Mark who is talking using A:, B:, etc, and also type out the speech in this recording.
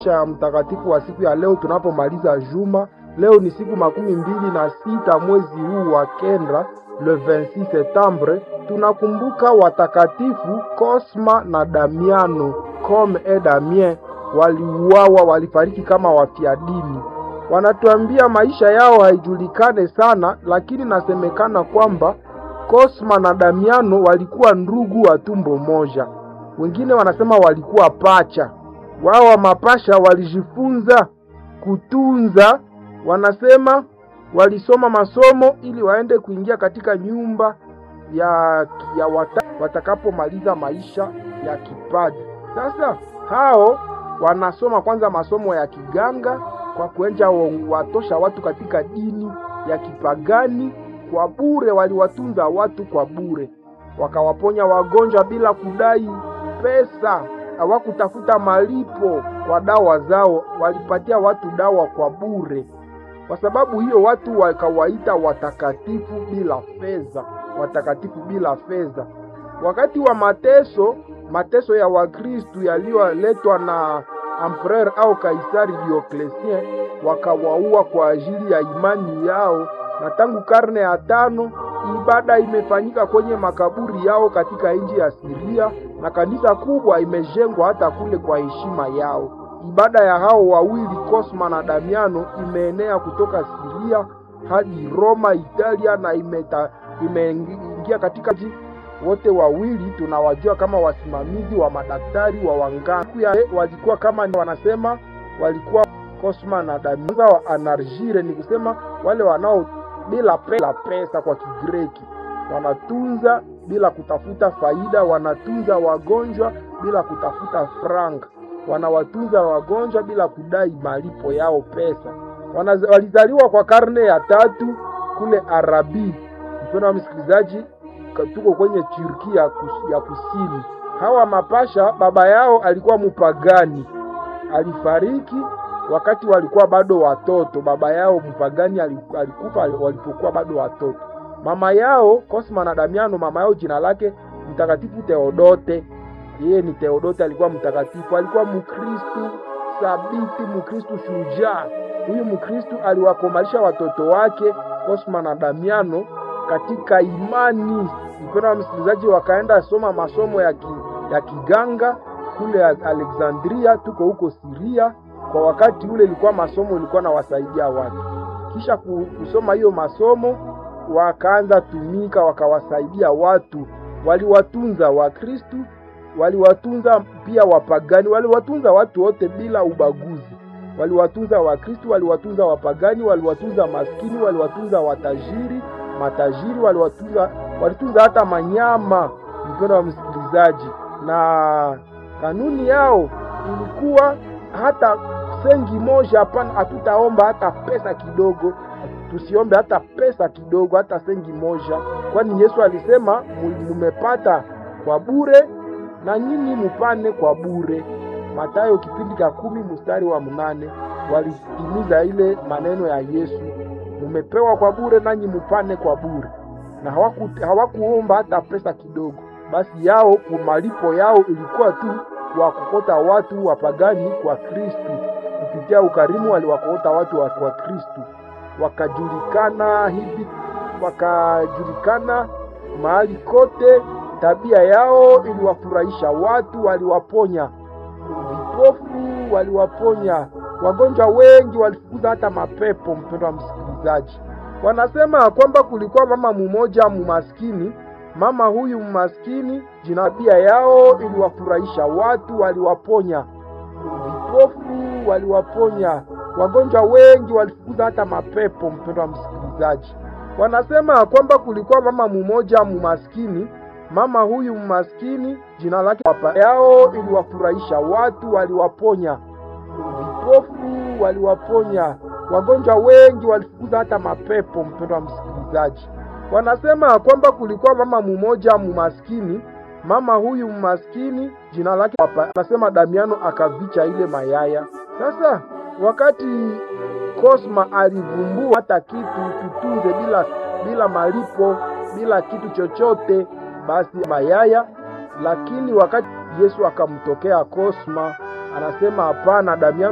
A: cha mtakatifu wa siku ya leo tunapomaliza juma. Leo ni siku 26 mwezi huu wa kenda, le 26 septembre. Tunakumbuka watakatifu Cosma na Damiano. Comme et Damien waliuawa, walifariki kama wafiadini. Wanatuambia maisha yao haijulikane sana, lakini nasemekana kwamba Cosma na Damiano walikuwa ndugu wa tumbo moja. Wengine wanasema walikuwa pacha. Wao mapasha walijifunza kutunza, wanasema walisoma masomo ili waende kuingia katika nyumba ya watakapomaliza maisha ya kipadri. Sasa hao wanasoma kwanza masomo ya kiganga kwa kuenja watosha watu katika dini ya kipagani kwa bure. Waliwatunza watu kwa bure, wakawaponya wagonjwa bila kudai pesa. Hawakutafuta malipo kwa dawa zao, walipatia watu dawa kwa bure. Kwa sababu hiyo watu wakawaita watakatifu bila fedha, watakatifu bila fedha. Wakati wa mateso ya Wakristo yaliyoletwa na Empereur au Kaisari Diocletien, wakawaua kwa ajili ya imani yao, na tangu karne ya 5 ibada imefanyika kwenye makaburi yao katika nchi ya Syria, na kanisa kubwa imejengwa hata kule kwa heshima yao. Ibada ya hao wawili Cosma na Damiano imeenea kutoka Syria hadi Roma, Italia, na imeingia katika wote wawili tunawajua kama wasimamizi wa madaktari wa wanganga. Walikuwa kama wanasema walikuwa Cosma na Damiano wa anarjire, ni kusema wale wanao bila pesa kwa Kigreki. Wanatunza bila kutafuta faida, wanatunza wagonjwa bila kutafuta franga, wanawatunza wagonjwa bila kudai malipo yao pesa. Walizaliwa kwa karne ya 3 kule Arabi. Mpendwa wa msikilizaji, tuko kwenye Turkia ya kusini. Hawa mapasha baba yao alikuwa mpagani, alifariki wakati walikuwa bado watoto. Baba yao mpagani alikufa walipokuwa bado watoto. Mama yao Cosma na Damiano, mama yao jina lake mtakatifu Theodote. Yeye ni Theodote, alikuwa mtakatifu, alikuwa Mkristo sabiti, Mkristo shujaa. Huyu Mkristo aliwakomalisha watoto wake Cosma na Damiano katika imani. Mpendwa wa msikilizaji, wakaenda soma masomo ya kiganga kule Alexandria, tuko huko Syria. Kwa wakati ule ilikuwa masomo ilikuwa na wasaidia watu. Kisha kusoma hiyo masomo wakaanza tumika, wakawasaidia watu. Waliwatunza Wakristo, waliwatunza pia wapagani, waliwatunza watu wote bila ubaguzi. Waliwatunza Wakristo, waliwatunza wapagani, waliwatunza maskini, waliwatunza matajiri, walitunza hata manyama. Mpendwa wa msikilizaji, na kanuni yao ilikuwa hata sengi moja hapana, hatutaomba hata pesa kidogo. Tusiombe hata pesa kidogo, hata sengi moja, kwani Yesu alisema mumepata kwa bure na nyinyi mupane kwa bure. Mathayo kipindi cha 10 mstari wa 8. Walitimiza ile maneno ya Yesu, mumepewa kwa bure nanyi mupane kwa bure, na hawakuomba hata pesa kidogo. Basi yao malipo yao ilikuwa tu kwa kukota watu wapagani kwa Kristo. Kupitia ukarimu waliwakota watu wa Kristo, wakajulikana mahali kote. Tabia yao iliwafurahisha watu, waliwaponya vipofu, waliwaponya wagonjwa wengi, walifukuza hata mapepo. Mpendwa wa msikilizaji, wanasema kwamba kulikuwa mama mmoja mumaskini. Mama huyu mumaskini tabia yao iliwafurahisha watu, waliwaponya vipofu, waliwaponya wagonjwa wengi, walifukuza hata mapepo. Mpendwa wa msikilizaji, wanasema kwamba kulikuwa mama mmoja mumaskini. Mama huyu mumaskini jina lake yao iliwafurahisha watu, waliwaponya vipofu, waliwaponya wagonjwa wengi, walifukuza hata mapepo. Mpendwa wa msikilizaji, wanasema kwamba kulikuwa mama mmoja mumaskini. Mama huyu mumaskini jina lake anasema Damiano akavicha ile mayaya. Sasa wakati Cosma alivumbua hata kitu tutunze bila malipo, bila kitu chochote, basi mayaya. Lakini wakati Yesu akamtokea Cosma, anasema hapana, Damiano